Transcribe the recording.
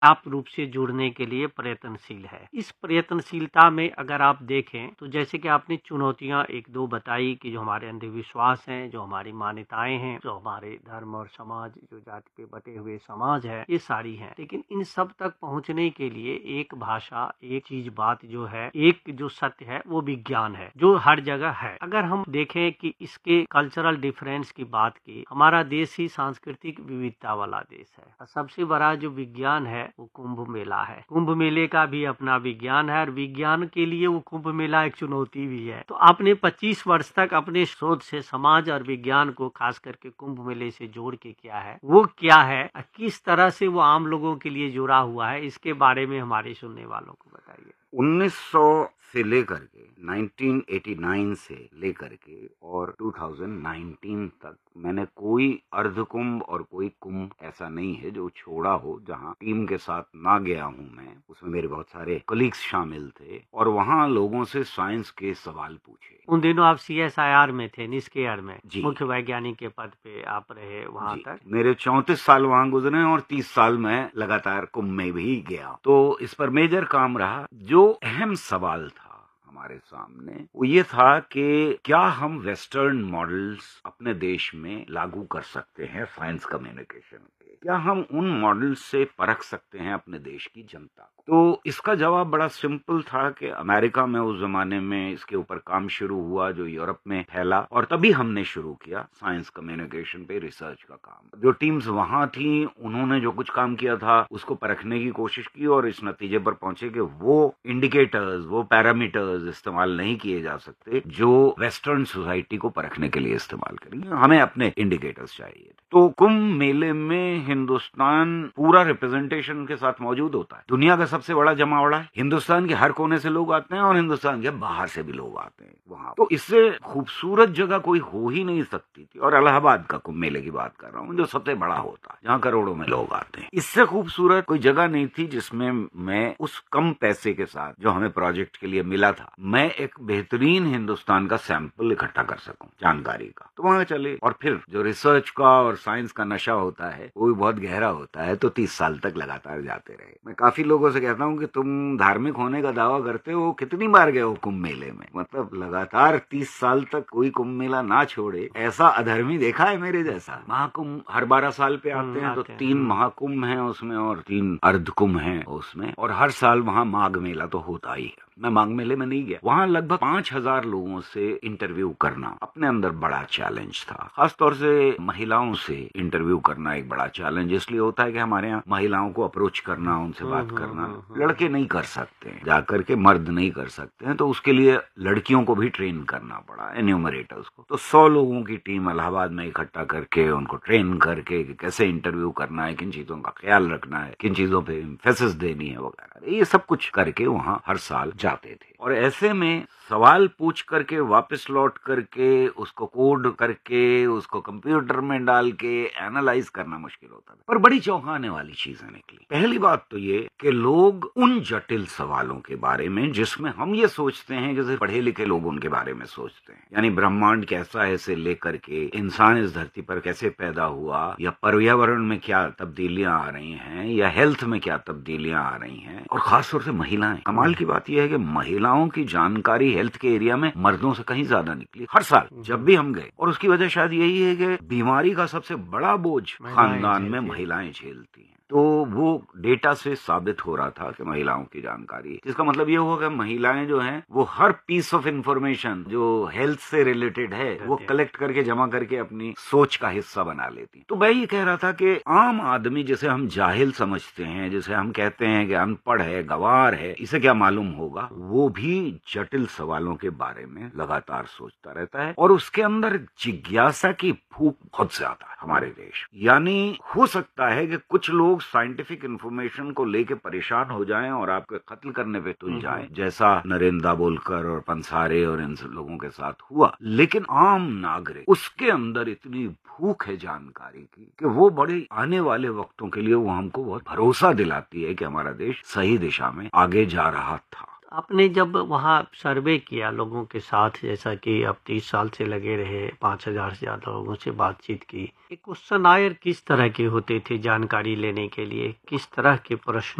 आप रूप से जुड़ने के लिए प्रयत्नशील है। इस प्रयत्नशीलता में अगर आप देखें तो जैसे कि आपने चुनौतियां एक दो बताई कि जो हमारे अंधविश्वास हैं, जो हमारी मान्यताएं हैं, जो हमारे धर्म और समाज, जो जाति पे बटे हुए समाज है, ये सारी हैं। लेकिन इन सब तक पहुंचने के लिए एक भाषा, एक चीज, बात जो है, एक जो सत्य है वो विज्ञान है, जो हर जगह है। अगर हम देखें कि इसके कल्चरल डिफरेंस की बात की, हमारा देश ही सांस्कृतिक विविधता वाला देश है और सबसे बड़ा जो विज्ञान है वो कुंभ मेला है। कुंभ मेले का भी अपना विज्ञान है और विज्ञान के लिए वो कुंभ मेला एक चुनौती भी है। तो आपने 25 वर्ष तक अपने शोध से समाज और विज्ञान को खास करके कुंभ मेले से जोड़ के किया है, वो क्या है, किस तरह से वो आम लोगों के लिए जुड़ा हुआ है, इसके बारे में हमारे सुनने वालों को बताइए। 1900 से लेकर के 1989 से लेकर के और 2019 तक मैंने कोई अर्धकुंभ और कोई कुंभ ऐसा नहीं है जो छोड़ा हो जहां टीम के साथ ना गया हूं मैं। उसमें मेरे बहुत सारे कलीग्स शामिल थे और वहां लोगों से साइंस के सवाल पूछे। उन दिनों आप CSIR में थे, निस्केयर में जी, मुख्य वैज्ञानिक के पद पे आप रहे वहां जी, तक। मेरे 34 साल वहां गुजरे और 30 साल मैं लगातार कुंभ में भी गया। तो इस पर मेजर काम रहा। जो अहम सवाल था हमारे सामने वो ये था कि क्या हम वेस्टर्न मॉडल्स अपने देश में लागू कर सकते हैं साइंस कम्युनिकेशन के, क्या हम उन मॉडल्स से परख सकते हैं अपने देश की जनता को। तो इसका जवाब बड़ा सिंपल था कि अमेरिका में उस जमाने में इसके ऊपर काम शुरू हुआ जो यूरोप में फैला और तभी हमने शुरू किया साइंस कम्युनिकेशन पे रिसर्च का काम। जो टीम्स वहां थी उन्होंने जो कुछ काम किया था उसको परखने की कोशिश की और इस नतीजे पर पहुंचे कि वो इंडिकेटर्स, वो पैरामीटर्स इस्तेमाल नहीं किए जा सकते जो वेस्टर्न सोसाइटी को परखने के लिए इस्तेमाल करेंगे। हमें अपने इंडिकेटर्स चाहिए। तो कुंभ मेले में हिंदुस्तान पूरा रिप्रेजेंटेशन के साथ मौजूद होता है। दुनिया का सबसे बड़ा जमावड़ा है। हिंदुस्तान के हर कोने से लोग आते हैं और हिंदुस्तान के बाहर से भी लोग आते हैं वहां। तो इससे खूबसूरत जगह कोई हो ही नहीं सकती थी। और इलाहाबाद का कुंभ मेले की बात कर रहा हूँ जो सबसे बड़ा होता है, जहाँ करोड़ों में लोग आते हैं। इससे खूबसूरत कोई जगह नहीं थी जिसमें मैं उस कम पैसे के साथ जो हमें प्रोजेक्ट के लिए मिला था, मैं एक बेहतरीन हिंदुस्तान का सैंपल इकट्ठा कर सकूं जानकारी का। तो वहां चले और फिर जो रिसर्च का और साइंस का नशा होता है वो भी बहुत गहरा होता है। तो 30 साल तक लगातार जाते रहे। मैं काफी लोगों से कहता हूँ कि तुम धार्मिक होने का दावा करते हो, कितनी बार गए हो कुंभ मेले में? मतलब लगातार 30 साल तक कोई कुंभ मेला ना छोड़े ऐसा अधर्मी देखा है मेरे जैसा। महाकुंभ हर 12 साल पे आते हैं तो 3 महाकुंभ हैं उसमें और 3 अर्धकुंभ हैं उसमें, और हर साल वहां माघ मेला तो होता ही है। मैं माघ मेले में नहीं गया। वहां लगभग 5000 लोगों से इंटरव्यू करना अपने अंदर बड़ा चैलेंज था। खासतौर से महिलाओं से इंटरव्यू करना एक बड़ा चैलेंज इसलिए होता है कि हमारे यहाँ महिलाओं को अप्रोच करना, उनसे बात करना लड़के नहीं कर सकते, जाकर के मर्द नहीं कर सकते हैं। तो उसके लिए लड़कियों को भी ट्रेन करना पड़ा, एन्यूमरेटर्स को। तो 100 लोगों की टीम इलाहाबाद में इकट्ठा करके उनको ट्रेन करके कैसे इंटरव्यू करना है, किन चीजों का ख्याल रखना है, किन चीजों पे एम्फेसिस देनी है वगैरह, ये सब कुछ करके वहां हर साल जाते थे। और ऐसे में सवाल पूछ करके वापस लौट करके उसको कोड करके उसको कंप्यूटर में डाल के एनालाइज करना मुश्किल होता था। पर बड़ी चौंकाने वाली चीजें निकली। पहली बात तो ये कि लोग उन जटिल सवालों के बारे में जिसमें हम ये सोचते हैं जैसे पढ़े लिखे लोग उनके बारे में सोचते हैं, यानी ब्रह्मांड कैसा है से लेकर के इंसान इस धरती पर कैसे पैदा हुआ, या पर्यावरण में क्या तब्दीलियां आ रही हैं, या हेल्थ में क्या तब्दीलियां आ रही हैं, और खासतौर से महिलाएं। कमाल की बात यह है कि महिलाओं की जानकारी हेल्थ के एरिया में मर्दों से कहीं ज्यादा निकली हर साल जब भी हम गए। और उसकी वजह शायद यही है कि बीमारी का सबसे बड़ा बोझ खानदान में महिलाएं झेलती हैं। तो वो डेटा से साबित हो रहा था कि महिलाओं की जानकारी, जिसका मतलब ये हुआ कि महिलाएं जो हैं वो हर पीस ऑफ इंफॉर्मेशन जो हेल्थ से रिलेटेड है वो कलेक्ट करके जमा करके अपनी सोच का हिस्सा बना लेती। तो मैं ये कह रहा था कि आम आदमी जिसे हम जाहिल समझते हैं, जिसे हम कहते हैं कि अनपढ़ है, गंवार है, इसे क्या मालूम होगा, वो भी जटिल सवालों के बारे में लगातार सोचता रहता है। और उसके अंदर जिज्ञासा की भूख बहुत ज्यादा है हमारे देश। यानी हो सकता है कि कुछ लोग साइंटिफिक इंफॉर्मेशन को लेके परेशान हो जाएं और आपके कत्ल करने पे तुल जाएं, जैसा नरेंद्र दाभोलकर और पंसारे और इन सब लोगों के साथ हुआ। लेकिन आम नागरिक, उसके अंदर इतनी भूख है जानकारी की कि वो बड़े आने वाले वक्तों के लिए वो हमको बहुत भरोसा दिलाती है कि हमारा देश सही दिशा में आगे जा रहा था। आपने जब वहाँ सर्वे किया लोगों के साथ, जैसा कि आप 30 साल से लगे रहे, 5,000 से ज्यादा लोगों से बातचीत की, क्वेश्चन आयर किस तरह के होते थे जानकारी लेने के लिए, किस तरह के प्रश्न